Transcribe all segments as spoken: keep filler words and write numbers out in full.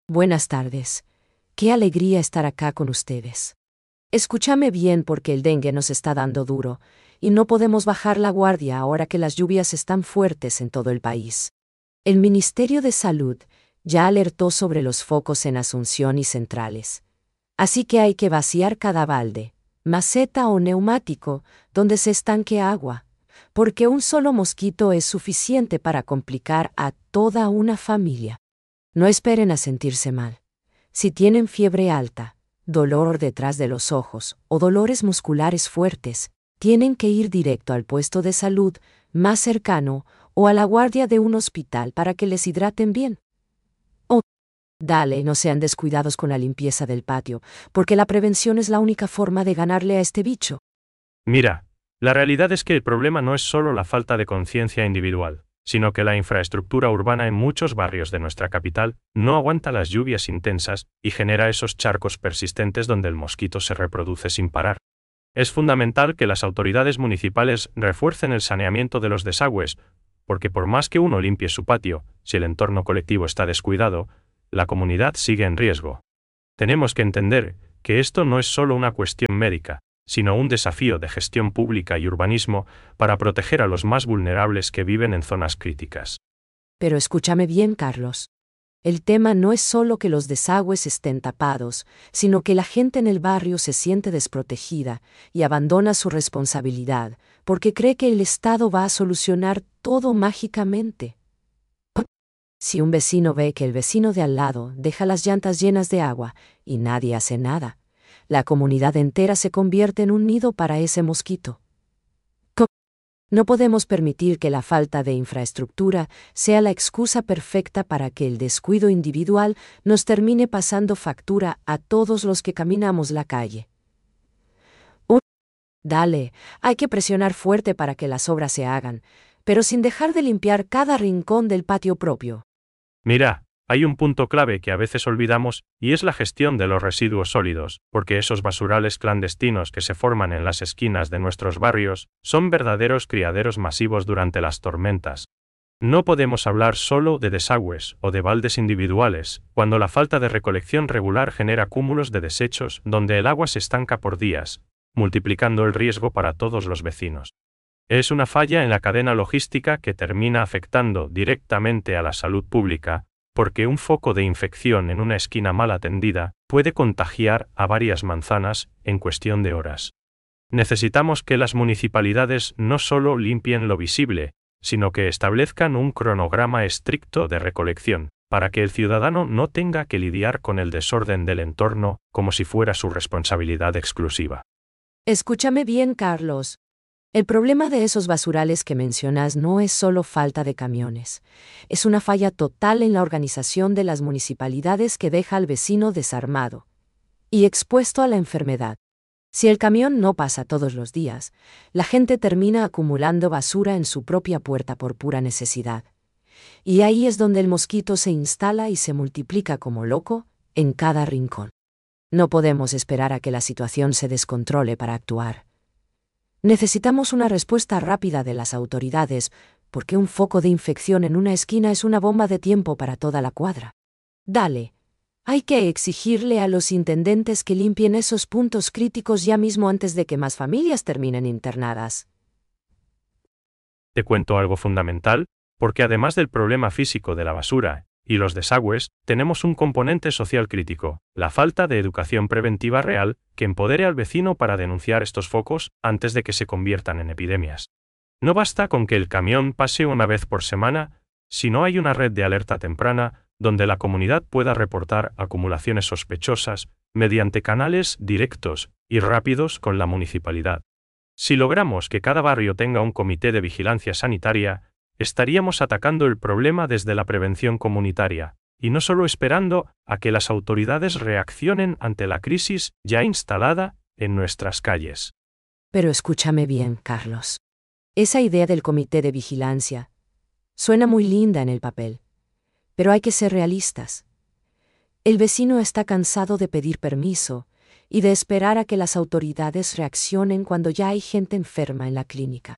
Buenas tardes. Qué alegría estar acá con ustedes. Escúchame bien porque el dengue nos está dando duro, y no podemos bajar la guardia ahora que las lluvias están fuertes en todo el país. El Ministerio de Salud ya alertó sobre los focos en Asunción y Centrales. Así que hay que vaciar cada balde, maceta o neumático donde se estanque agua, porque un solo mosquito es suficiente para complicar a toda una familia. No esperen a sentirse mal. Si tienen fiebre alta, dolor detrás de los ojos o dolores musculares fuertes, tienen que ir directo al puesto de salud más cercano o a la guardia de un hospital para que les hidraten bien. Oh, dale, no sean descuidados con la limpieza del patio, porque la prevención es la única forma de ganarle a este bicho. Mira, la realidad es que el problema no es solo la falta de conciencia individual, sino que la infraestructura urbana en muchos barrios de nuestra capital no aguanta las lluvias intensas y genera esos charcos persistentes donde el mosquito se reproduce sin parar. Es fundamental que las autoridades municipales refuercen el saneamiento de los desagües, porque por más que uno limpie su patio, si el entorno colectivo está descuidado, la comunidad sigue en riesgo. Tenemos que entender que esto no es solo una cuestión médica, sino un desafío de gestión pública y urbanismo para proteger a los más vulnerables que viven en zonas críticas. Pero escúchame bien, Carlos. El tema no es solo que los desagües estén tapados, sino que la gente en el barrio se siente desprotegida y abandona su responsabilidad porque cree que el Estado va a solucionar todo mágicamente. Si un vecino ve que el vecino de al lado deja las llantas llenas de agua y nadie hace nada, la comunidad entera se convierte en un nido para ese mosquito. No podemos permitir que la falta de infraestructura sea la excusa perfecta para que el descuido individual nos termine pasando factura a todos los que caminamos la calle. Uh, dale, hay que presionar fuerte para que las obras se hagan, pero sin dejar de limpiar cada rincón del patio propio. Mira, hay un punto clave que a veces olvidamos y es la gestión de los residuos sólidos, porque esos basurales clandestinos que se forman en las esquinas de nuestros barrios son verdaderos criaderos masivos durante las tormentas. No podemos hablar solo de desagües o de baldes individuales, cuando la falta de recolección regular genera cúmulos de desechos donde el agua se estanca por días, multiplicando el riesgo para todos los vecinos. Es una falla en la cadena logística que termina afectando directamente a la salud pública, porque un foco de infección en una esquina mal atendida puede contagiar a varias manzanas en cuestión de horas. Necesitamos que las municipalidades no solo limpien lo visible, sino que establezcan un cronograma estricto de recolección, para que el ciudadano no tenga que lidiar con el desorden del entorno como si fuera su responsabilidad exclusiva. Escúchame bien, Carlos. El problema de esos basurales que mencionas no es solo falta de camiones, es una falla total en la organización de las municipalidades que deja al vecino desarmado y expuesto a la enfermedad. Si el camión no pasa todos los días, la gente termina acumulando basura en su propia puerta por pura necesidad. Y ahí es donde el mosquito se instala y se multiplica como loco en cada rincón. No podemos esperar a que la situación se descontrole para actuar. Necesitamos una respuesta rápida de las autoridades, porque un foco de infección en una esquina es una bomba de tiempo para toda la cuadra. Dale, hay que exigirle a los intendentes que limpien esos puntos críticos ya mismo antes de que más familias terminen internadas. Te cuento algo fundamental, porque además del problema físico de la basura y los desagües, tenemos un componente social crítico, la falta de educación preventiva real que empodere al vecino para denunciar estos focos antes de que se conviertan en epidemias. No basta con que el camión pase una vez por semana, si no hay una red de alerta temprana donde la comunidad pueda reportar acumulaciones sospechosas mediante canales directos y rápidos con la municipalidad. Si logramos que cada barrio tenga un comité de vigilancia sanitaria, estaríamos atacando el problema desde la prevención comunitaria, y no solo esperando a que las autoridades reaccionen ante la crisis ya instalada en nuestras calles. Pero escúchame bien, Carlos. Esa idea del comité de vigilancia suena muy linda en el papel, pero hay que ser realistas. El vecino está cansado de pedir permiso y de esperar a que las autoridades reaccionen cuando ya hay gente enferma en la clínica.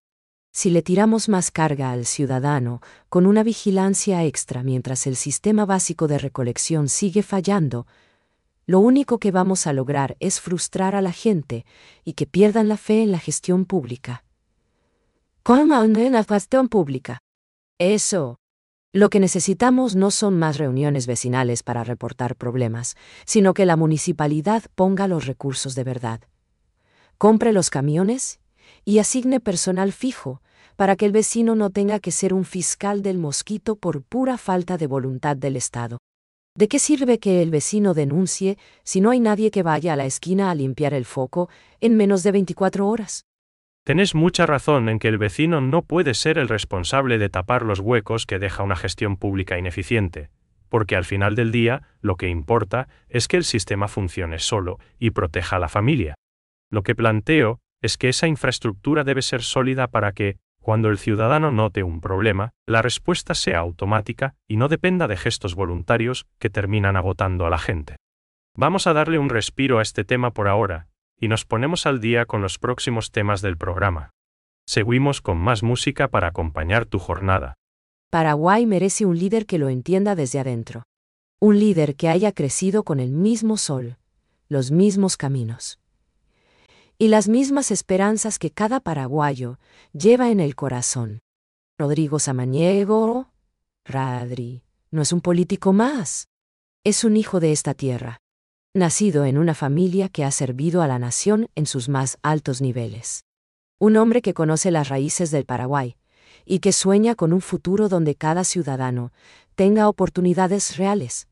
Si le tiramos más carga al ciudadano, con una vigilancia extra mientras el sistema básico de recolección sigue fallando, lo único que vamos a lograr es frustrar a la gente y que pierdan la fe en la gestión pública. ¿Cómo en la gestión pública? Eso. Lo que necesitamos no son más reuniones vecinales para reportar problemas, sino que la municipalidad ponga los recursos de verdad. Compre los camiones y asigne personal fijo para que el vecino no tenga que ser un fiscal del mosquito por pura falta de voluntad del Estado. ¿De qué sirve que el vecino denuncie si no hay nadie que vaya a la esquina a limpiar el foco en menos de veinticuatro horas? Tenés mucha razón en que el vecino no puede ser el responsable de tapar los huecos que deja una gestión pública ineficiente, porque al final del día lo que importa es que el sistema funcione solo y proteja a la familia. Lo que planteo es que esa infraestructura debe ser sólida para que, cuando el ciudadano note un problema, la respuesta sea automática y no dependa de gestos voluntarios que terminan agotando a la gente. Vamos a darle un respiro a este tema por ahora, y nos ponemos al día con los próximos temas del programa. Seguimos con más música para acompañar tu jornada. Paraguay merece un líder que lo entienda desde adentro. Un líder que haya crecido con el mismo sol, los mismos caminos y las mismas esperanzas que cada paraguayo lleva en el corazón. Rodrigo Samaniego, Radri, no es un político más. Es un hijo de esta tierra, nacido en una familia que ha servido a la nación en sus más altos niveles. Un hombre que conoce las raíces del Paraguay y que sueña con un futuro donde cada ciudadano tenga oportunidades reales.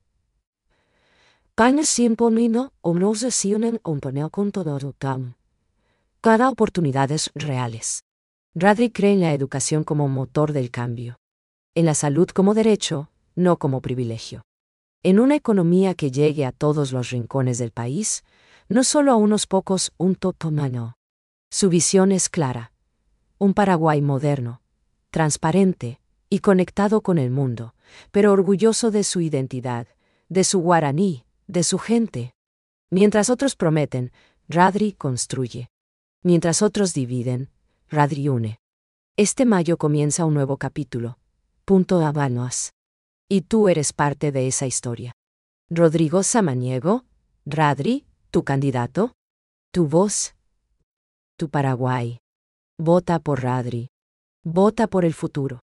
Cada oportunidades reales. Radri cree en la educación como motor del cambio. En la salud como derecho, no como privilegio. En una economía que llegue a todos los rincones del país, no solo a unos pocos, un totomano. Su visión es clara. Un Paraguay moderno, transparente y conectado con el mundo, pero orgulloso de su identidad, de su guaraní, de su gente. Mientras otros prometen, Radri construye. Mientras otros dividen, Radri une. Este mayo comienza un nuevo capítulo. Punto Habanos. Y tú eres parte de esa historia. Rodrigo Samaniego, Radri, tu candidato, tu voz, tu Paraguay. Vota por Radri. Vota por el futuro.